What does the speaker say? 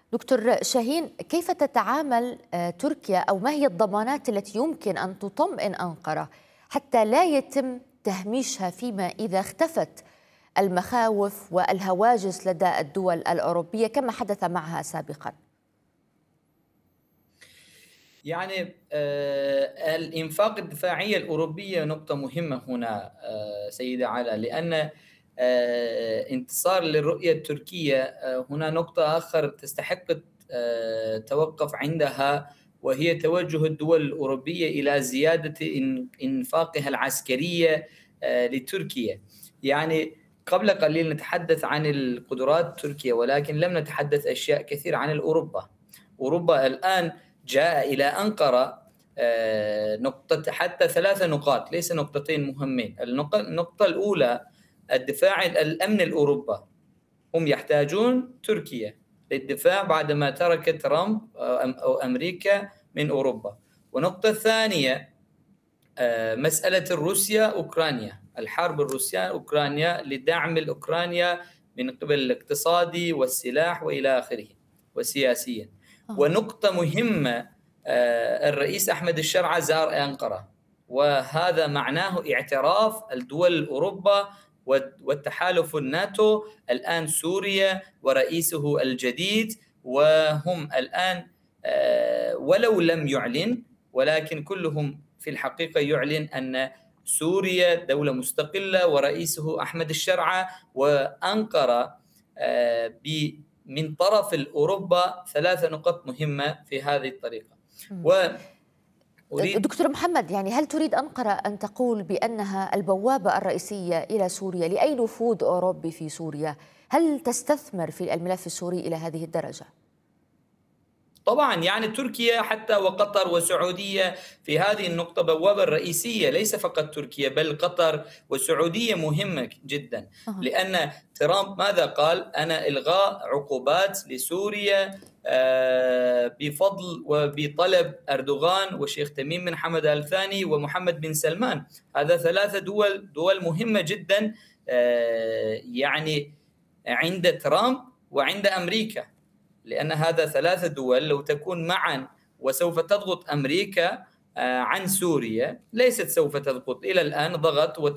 دكتور شاهين، كيف تتعامل تركيا أو ما هي الضمانات التي يمكن أن تطمئن أنقرة حتى لا يتم تهميشها فيما إذا اختفت المخاوف والهواجس لدى الدول الأوروبية كما حدث معها سابقا؟ يعني الإنفاق الدفاعية الأوروبية نقطة مهمة هنا، سيدة علا، لأن انتصار للرؤية التركية هنا نقطة أخرى تستحق التوقف عندها، وهي توجه الدول الأوروبية إلى زيادة إنفاقها العسكرية لتركيا. يعني قبل قليل نتحدث عن القدرات تركيا، ولكن لم نتحدث أشياء كثير عن أوروبا الآن جاء إلى أنقرة نقطة، حتى 3 نقاط ليس نقطتين مهمين. النقطة الأولى الدفاع الأمن الأوروبي، هم يحتاجون تركيا للدفاع بعدما تركت ترامب أو أمريكا من أوروبا. والنقطة الثانية مسألة روسيا أوكرانيا، الحرب الروسية أوكرانيا لدعم أوكرانيا من قبل الاقتصادي والسلاح وإلى آخره وسياسيا. ونقطة مهمة، الرئيس أحمد الشرعة زار أنقرة، وهذا معناه اعتراف الدول الأوروبا والتحالف الناتو الآن سوريا ورئيسه الجديد، وهم الآن ولو لم يعلن ولكن كلهم في الحقيقة يعلن أن سوريا دولة مستقلة ورئيسه أحمد الشرعة، وأنقرة من طرف الأوروبا 3 نقط مهمة في هذه الطريقة. دكتور محمد، يعني هل تريد أنقرة أن تقول بأنها البوابة الرئيسية إلى سوريا لأي نفوذ أوروبي في سوريا؟ هل تستثمر في الملف السوري إلى هذه الدرجة؟ طبعا يعني تركيا حتى وقطر وسعودية في هذه النقطة بوابة رئيسية، ليس فقط تركيا بل قطر وسعودية مهمة جدا. لأن ترامب ماذا قال؟ أنا إلغاء عقوبات لسوريا بفضل وبطلب أردوغان وشيخ تميم بن حمد آل ثاني ومحمد بن سلمان. هذا 3 دول مهمة جدا يعني عند ترامب وعند أمريكا، لأن هذا 3 دول لو تكون معا وسوف تضغط أمريكا عن سوريا، ليست سوف تضغط، إلى الآن ضغط